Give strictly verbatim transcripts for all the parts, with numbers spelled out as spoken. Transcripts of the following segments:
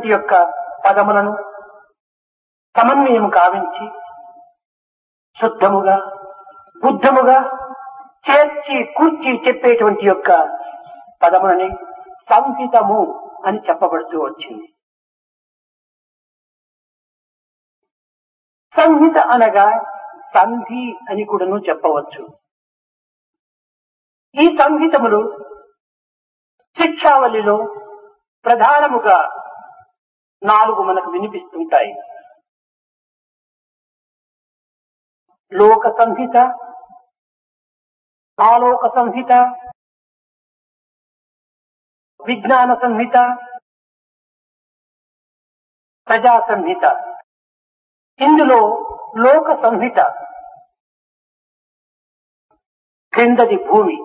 ఉన్నటువంటి యొక్క పదములను సమన్వయం కావించి శుద్ధముగా బుద్ధముగా చేర్చి కూర్చి చెప్పేటువంటి యొక్క పదములని సంహితము అని చెప్పబడుతూ వచ్చింది. సంహిత అనగా సంధి అని కూడాను చెప్పవచ్చు. ఈ సంహితములు శిక్షావళిలో ప్రధానముగా నాలుగు మనకు వినిపిస్తుంటాయి. లోక సంహిత, ఆలోక సంహిత, విజ్ఞాన సంహిత, ప్రజా సంహిత. ఇందులో లోక సంహిత క్రిందది భూమి,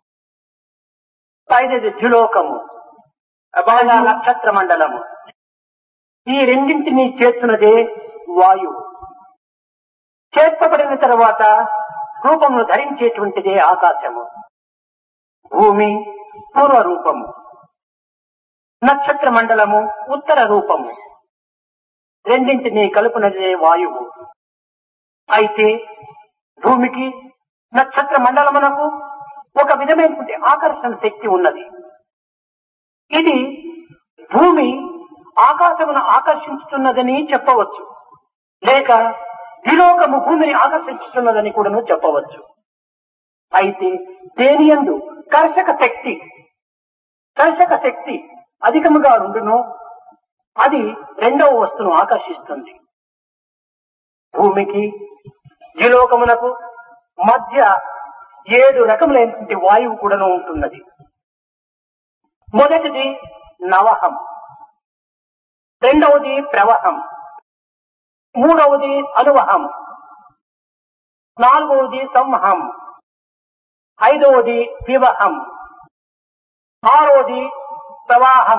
పైదది ద్యులోకము, బాగా నక్షత్ర మండలము. ఈ రెండింటినీ చేర్చున్నదే వాయువు. చేర్చబడిన తర్వాత రూపమును ధరించేటువంటిదే ఆకాశము. భూమి పూర్వ రూపము, నక్షత్ర మండలము ఉత్తర రూపము. రెండింటినీ కలుపునదే వాయువు. అయితే భూమికి నక్షత్ర మండలమునకు ఒక విధమైనటువంటి ఆకర్షణ శక్తి ఉన్నది. ఇది భూమి ఆకాశమును ఆకర్షించుతున్నదని చెప్పవచ్చు, లేక ద్విలోకము భూమిని ఆకర్షించుతున్నదని కూడాను చెప్పవచ్చు. అయితే దేని యందు కర్షక శక్తి కర్షక శక్తి అధికముగా ఉండునో అది రెండవ వస్తువును ఆకర్షిస్తుంది. భూమికి ద్విలోకమునకు మధ్య ఏడు రకములైనటువంటి వాయువు కూడాను ఉంటున్నది. మొదటిది నవహం, రెండవది ప్రవహం, మూడవది అనువహం, నాలుగవది సంవహం, ఐదవది వివహం, ఆరవది ప్రవాహం,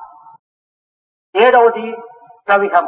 ఏడవది ప్రవిహం.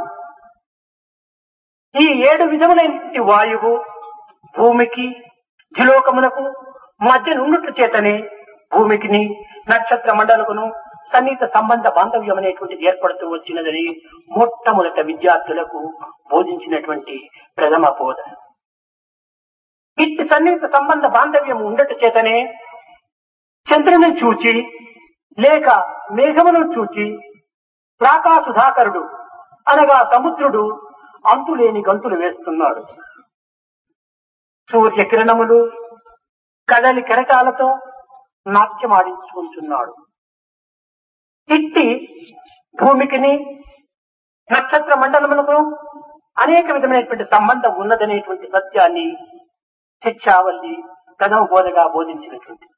ఈ ఏడు విధములైనటువంటి వాయువు భూమికి ద్విలోకమునకు మధ్య నుండుట చేతనే భూమికిని నక్షత్ర మండలకును సన్నిహిత సంబంధ బాంధవ్యం అనేటువంటిది ఏర్పడుతూ వచ్చినదని మొట్టమొదట విద్యార్థులకు బోధించినటువంటి ప్రథమ బోధ. ఇట్టి సన్నిహిత సంబంధ బాంధవ్యం ఉండట చేతనే చంద్రుని చూచి లేక మేఘమును చూచి రాకా సుధాకరుడు అనగా సముద్రుడు అంతులేని గంతులు వేస్తున్నాడు. సూర్య కిరణములు కదలి కెరటాలతో నాట్యమాడించుకుంటున్నాడు. ఇట్టి భూమికిని నక్షత్ర మండలములకు అనేక విధమైనటువంటి సంబంధం ఉన్నదనేటువంటి సత్యాన్ని శిక్షావల్లి ప్రథమ బోధగా బోధించినటువంటి.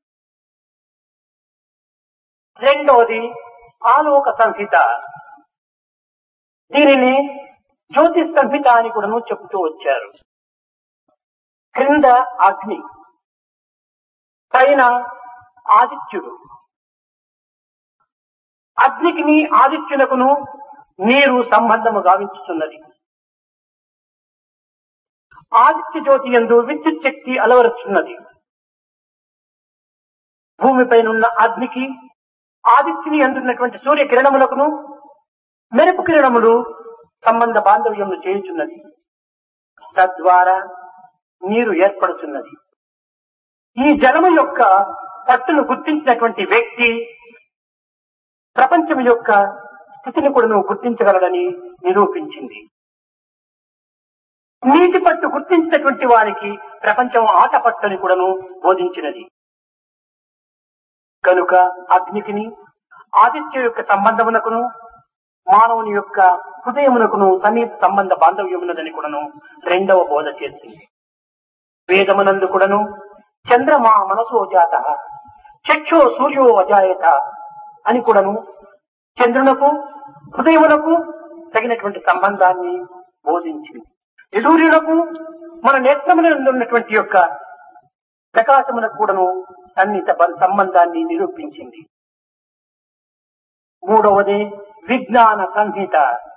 రెండవది ఆలోక సంహిత. దీనిని జ్యోతిష్ సంహిత అని కూడాను చెబుతూ వచ్చారు. క్రింద అగ్ని, పైన ఆదిత్యుడు. అగ్నికిని ఆదిత్యునకును నీరు సంబంధము గావించుతున్నది. ఆదిత్య జ్యోతి యందు విద్యుత్ శక్తి అలవరుచున్నది. భూమిపైనున్న అగ్నికి ఆదిత్యుని అందున్నటువంటి సూర్య కిరణములకును మెరుపు కిరణములు సంబంధ బాంధవ్యమును చేయుచున్నది. తద్వారా నీరు ఏర్పడుతున్నది. ఈ జలము యొక్క పట్టును గుర్తించినటువంటి వ్యక్తి ప్రపంచం యొక్క స్థితిని కూడా నువ్వు గుర్తించగలడని నిరూపించింది. నీటి పట్టు గుర్తించినటువంటి వారికి ప్రపంచం ఆట పట్టుని కూడాను బోధించినది. కనుక అగ్నికిని ఆదిత్య యొక్క సంబంధమునకును మానవుని యొక్క హృదయమునకును సన్నిహిత సంబంధ బాంధవ్యమున్నదని కూడాను రెండవ బోధ చేసింది. వేదమునందు కూడాను చంద్రమా మనసో జాత చక్షో సూర్యో అజాయత అని కూడాను చంద్రునకు హృదయమునకు తగినటువంటి సంబంధాన్ని బోధించింది. సూర్యునకు మన నేత్రమునందు ఉన్నటువంటి యొక్క ప్రకాశమునకు కూడాను సన్నిహిత సంబంధాన్ని నిరూపించింది. మూడవది విజ్ఞాన సంహిత.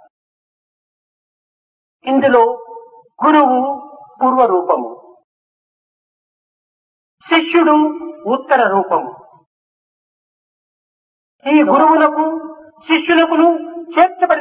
ఇందులో గురువు పూర్వ రూపము, శిష్యుడు ఉత్తర రూపము. ఈ గురువులకు శిష్యులకును చేర్చబడి